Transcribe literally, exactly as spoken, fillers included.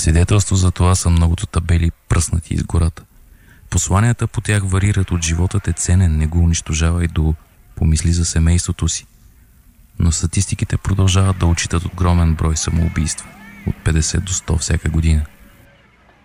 Свидетелство за това са многото табели, пръснати из гората. Посланията по тях варират от животът е ценен, не го унищожавай до помисли за семейството си. Но статистиките продължават да отчитат огромен брой самоубийства, от петдесет до сто всяка година.